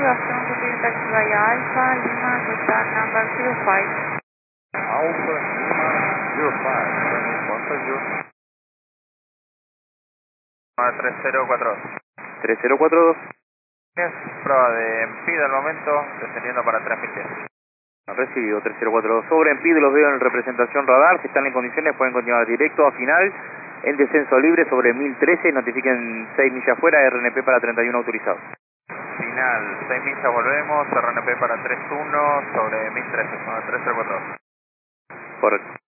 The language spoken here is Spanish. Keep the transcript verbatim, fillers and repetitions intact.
Good afternoon, Hotel Taxi via Alpha Lima, contact number zero five. Alpha Lima zero five, one zero. tres cero cuatro dos. tres cero cuatro dos. Prueba de EMPID al momento, descendiendo para tres mil diez. Recibido tres cero cuatro dos. Sobre EMPID los veo en representación radar. Si están en condiciones pueden continuar directo a final. En descenso libre sobre mil trece, notifiquen seis millas fuera, R N P para treinta y uno autorizados. Final, seis millas volvemos, R N P para tres uno sobre mil trece, tres cero cuatro dos. Correcto.